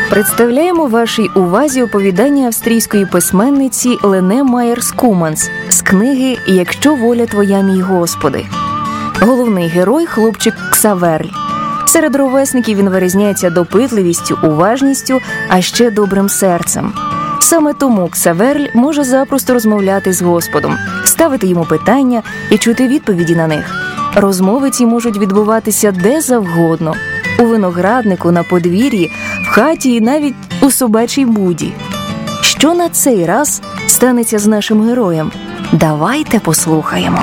Представляємо вашій увазі оповідання австрійської письменниці Лене Майєрс-Куманс з книги «Якщо воля твоя, мій Господи». Головний герой – хлопчик Ксаверль. Серед ровесників він вирізняється допитливістю, уважністю, а ще добрим серцем. Саме тому Ксаверль може запросто розмовляти з Господом, ставити йому питання і чути відповіді на них. Розмови ці можуть відбуватися де завгодно – у винограднику, на подвір'ї, в хаті і навіть у собачій буді. Що на цей раз станеться з нашим героєм? Давайте послухаємо.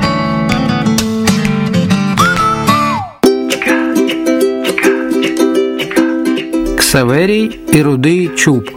Ксаверій і рудий чуб.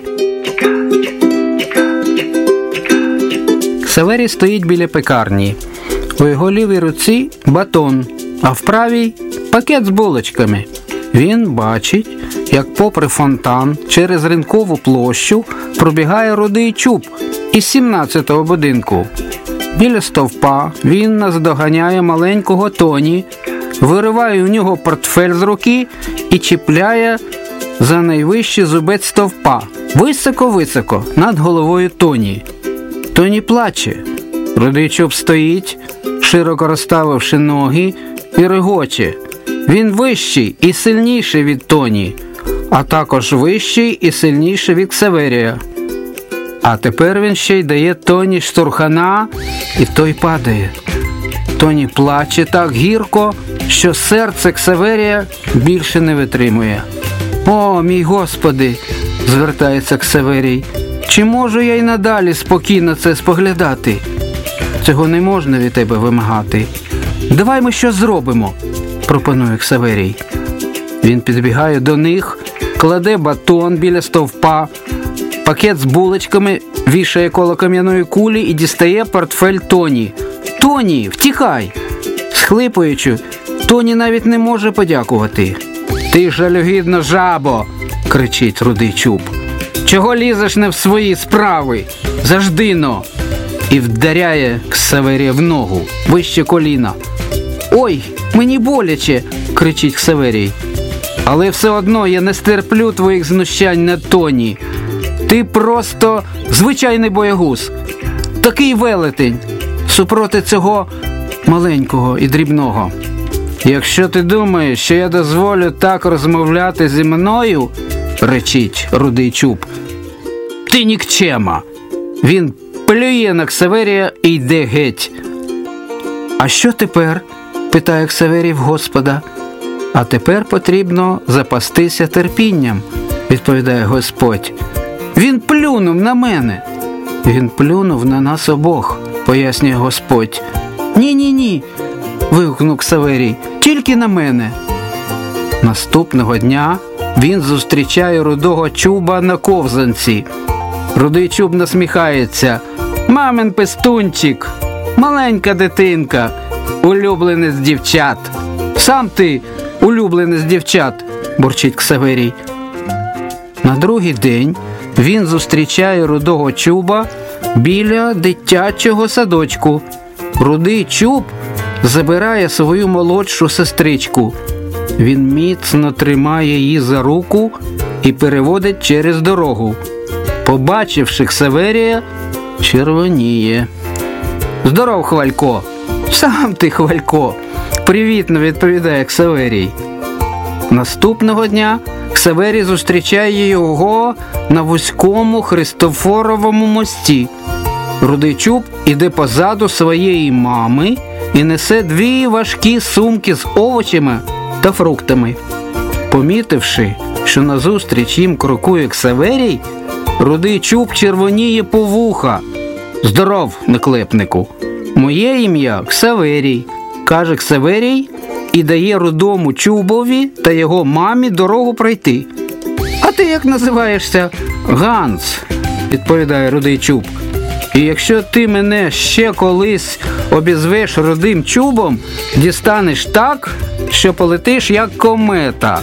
Ксаверій стоїть біля пекарні. У його лівій руці батон, а в правій – пакет з булочками. Він бачить, як попри фонтан через ринкову площу пробігає рудий чуб із 17-го будинку. Біля стовпа він наздоганяє маленького Тоні, вириває у нього портфель з руки і чіпляє за найвищий зубець стовпа, високо-високо, над головою Тоні. Тоні плаче. Рудий чуб стоїть, широко розставивши ноги, і регоче. Він вищий і сильніший від Тоні, а також вищий і сильніший від Ксаверія. А тепер він ще й дає Тоні штурхана, і той падає. Тоні плаче так гірко, що серце Ксаверія більше не витримує. «О, мій Господи!» – звертається Ксаверій. «Чи можу я й надалі спокійно це споглядати? Цього не можна від тебе вимагати. Давай ми щось зробимо», – пропонує Ксаверій. Він підбігає до них, кладе батон біля стовпа, пакет з булочками вішає коло кам'яної кулі і дістає портфель Тоні. «Тоні, втікай!» Схлипуючи, Тоні навіть не може подякувати. «Ти жалюгідна жабо!» – кричить рудий чуб. «Чого лізеш не в свої справи? Заждино!» І вдаряє Ксаверія в ногу, вище коліна. «Ой, мені боляче!» – кричить Ксаверій. «Але все одно я не стерплю твоїх знущань над Тоні. Ти просто звичайний боягуз, такий велетень, супроти цього маленького і дрібного. Якщо ти думаєш, що я дозволю так розмовляти зі мною, – речить рудий чуб, – ти нікчема!» Він плює на Ксаверія і йде геть. «А що тепер?» – питає Ксаверій в Господа. «А тепер потрібно запастися терпінням», – відповідає Господь. «Він плюнув на мене». «Він плюнув на нас обох», – пояснює Господь. «Ні-ні-ні», – вигукнув Ксаверій, – «тільки на мене». Наступного дня він зустрічає рудого чуба на ковзанці. Рудий чуб насміхається. «Мамин пестунчик, маленька дитинка, улюбленець дівчат». «Сам ти улюбленець дівчат», – бурчить Ксаверій. На другий день він зустрічає рудого чуба біля дитячого садочку. Рудий чуб забирає свою молодшу сестричку. Він міцно тримає її за руку і переводить через дорогу. Побачивши Ксаверія, червоніє. «Здоров, Хвалько!» «Сам ти, Хвалько!» – привітно відповідає Ксаверій. Наступного дня Ксаверій зустрічає його на вузькому Христофоровому мості. Рудий чуб іде позаду своєї мами і несе 2 важкі сумки з овочами та фруктами. Помітивши, що назустріч їм крокує Ксаверій, рудий чуб червоніє по вуха. «Здоров, наклепнику! Моє ім'я Ксаверій», – каже Ксаверій і дає рудому чубові та його мамі дорогу пройти. «А ти як називаєшся?» «Ганс», – відповідає рудий чуб. «І якщо ти мене ще колись обізвеш рудим чубом, дістанеш так, що полетиш як комета».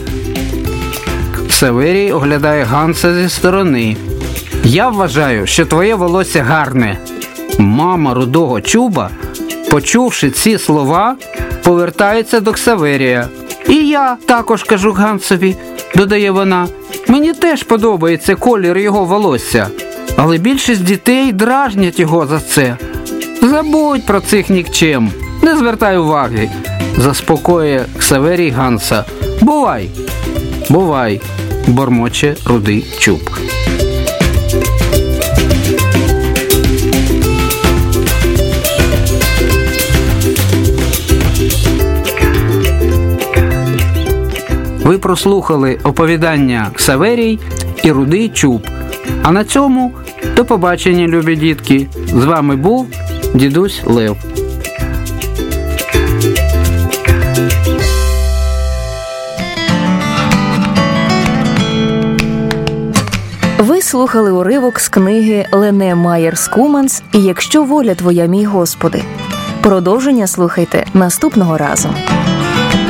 Ксаверій оглядає Ганса зі сторони. «Я вважаю, що твоє волосся гарне». Мама рудого чуба, почувши ці слова, повертається до Ксаверія. «І я також кажу Гансові», – додає вона, Мені теж подобається колір його волосся, але більшість дітей дражнять його за це. Забудь про цих нікчем, не звертай уваги, заспокоює Ксаверій Ганса. Бувай, бувай, бормоче Рудий Чуб. Ви прослухали оповідання «Ксаверій і Рудий Чуб». А на цьому до побачення, любі дітки. З вами був дідусь Лев. Ви слухали уривок з книги Лене Майєр-Скуманс «І якщо воля твоя, мій Господи». Продовження слухайте наступного разу.